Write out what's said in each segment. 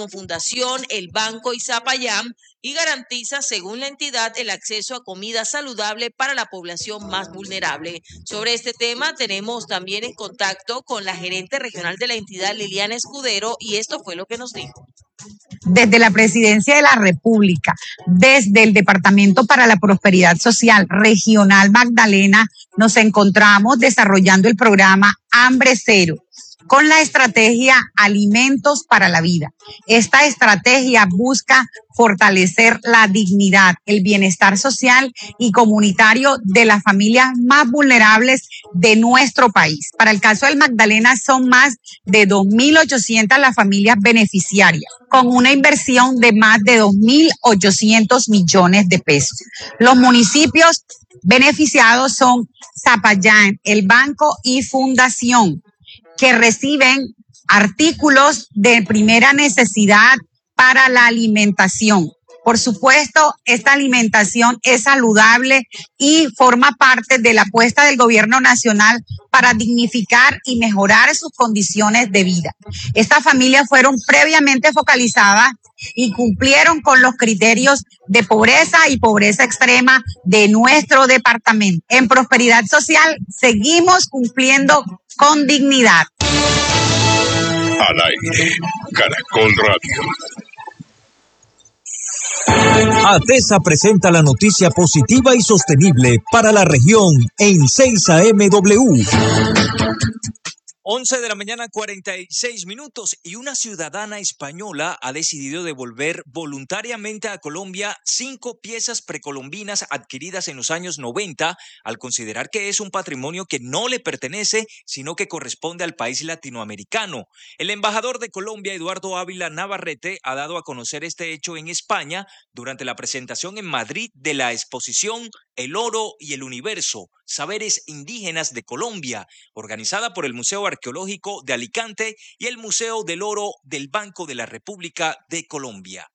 con Fundación, el Banco y Zapayam y garantiza, según la entidad, el acceso a comida saludable para la población más vulnerable. Sobre este tema tenemos también en contacto con la gerente regional de la entidad, Liliana Escudero, y esto fue lo que nos dijo. Desde la Presidencia de la República, desde el Departamento para la Prosperidad Social Regional Magdalena, nos encontramos desarrollando el programa Hambre Cero con la estrategia Alimentos para la Vida. Esta estrategia busca fortalecer la dignidad, el bienestar social y comunitario de las familias más vulnerables de nuestro país. Para el caso del Magdalena son más de 2.800 las familias beneficiarias, con una inversión de más de 2.800 millones de pesos. Los municipios beneficiados son Zapayán, el Banco y Fundación, que reciben artículos de primera necesidad para la alimentación. Por supuesto, esta alimentación es saludable y forma parte de la apuesta del gobierno nacional para dignificar y mejorar sus condiciones de vida. Estas familias fueron previamente focalizadas y cumplieron con los criterios de pobreza y pobreza extrema de nuestro departamento. En Prosperidad Social seguimos cumpliendo con dignidad. Al aire, Caracol Radio. ATESA presenta la noticia positiva y sostenible para la región en 6 AMW. 11 de la mañana, 46 minutos, y una ciudadana española ha decidido devolver voluntariamente a Colombia 5 piezas precolombinas adquiridas en los años 90, al considerar que es un patrimonio que no le pertenece, sino que corresponde al país latinoamericano. El embajador de Colombia, Eduardo Ávila Navarrete, ha dado a conocer este hecho en España durante la presentación en Madrid de la exposición El Oro y el Universo, Saberes Indígenas de Colombia, organizada por el Museo Arqueológico de Alicante y el Museo del Oro del Banco de la República de Colombia.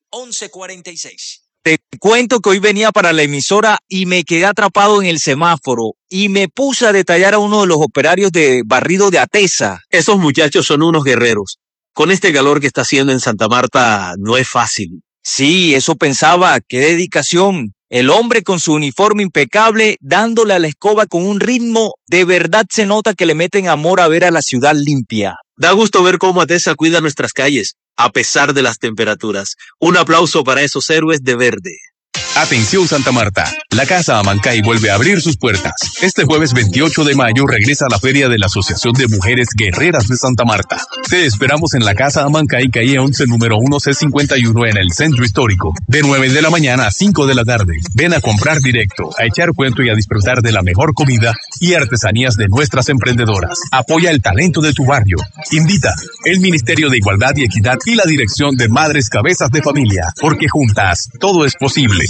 11:46. Te cuento que hoy venía para la emisora y me quedé atrapado en el semáforo y me puse a detallar a uno de los operarios de barrido de ATESA. Esos muchachos son unos guerreros. Con este calor que está haciendo en Santa Marta no es fácil. Sí, eso pensaba, qué dedicación. El hombre con su uniforme impecable, dándole a la escoba con un ritmo, de verdad se nota que le meten amor a ver a la ciudad limpia. Da gusto ver cómo ATESA cuida nuestras calles, a pesar de las temperaturas. Un aplauso para esos héroes de verde. Atención Santa Marta, la Casa Amancay vuelve a abrir sus puertas. Este jueves 28 de mayo regresa a la feria de la Asociación de Mujeres Guerreras de Santa Marta. Te esperamos en la Casa Amancay, calle 11, número 1C51 en el Centro Histórico, de 9 de la mañana a 5 de la tarde. Ven a comprar directo, a echar cuento y a disfrutar de la mejor comida y artesanías de nuestras emprendedoras. Apoya el talento de tu barrio. Invita el Ministerio de Igualdad y Equidad y la Dirección de Madres Cabezas de Familia, porque juntas todo es posible.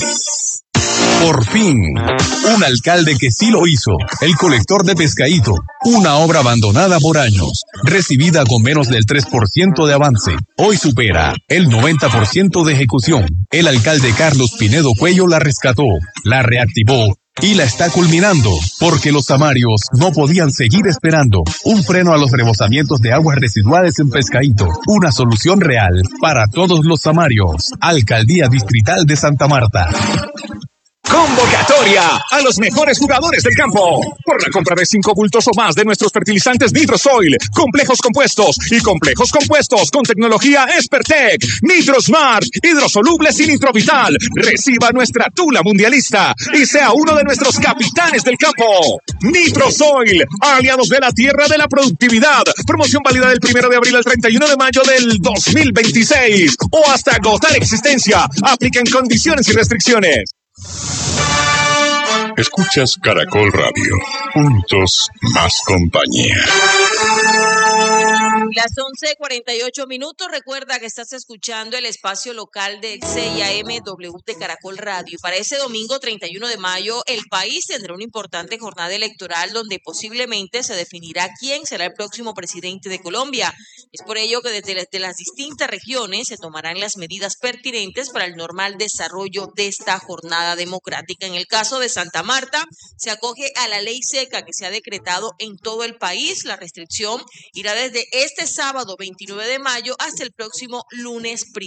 Por fin, un alcalde que sí lo hizo, el colector de Pescadito, una obra abandonada por años, recibida con menos del 3% de avance. Hoy supera el 90% de ejecución. El alcalde Carlos Pinedo Cuello la rescató, la reactivó y la está culminando, porque los samarios no podían seguir esperando. Un freno a los rebosamientos de aguas residuales en Pescadito, una solución real para todos los samarios. Alcaldía Distrital de Santa Marta. Convocatoria a los mejores jugadores del campo. Por la compra de 5 bultos o más de nuestros fertilizantes Nitrosoil, complejos compuestos y complejos compuestos con tecnología Espertec, Nitrosmart, hidrosolubles y Nitrovital. Reciba nuestra tula mundialista y sea uno de nuestros capitanes del campo. Nitrosoil, aliados de la tierra de la productividad. Promoción válida del 1 de abril al 31 de mayo del 2026 o hasta agotar existencia. Aplican condiciones y restricciones. Escuchas Caracol Radio. Juntos, más compañía. Las 11:48. Recuerda que estás escuchando el espacio local del CIAMW de Caracol Radio. Y para ese domingo 31 de mayo, el país tendrá una importante jornada electoral donde posiblemente se definirá quién será el próximo presidente de Colombia. Es por ello que desde las distintas regiones se tomarán las medidas pertinentes para el normal desarrollo de esta jornada democrática. En el caso de Santa Marta, se acoge a la ley seca que se ha decretado en todo el país. La restricción irá desde este sábado 29 de mayo hasta el próximo lunes 1.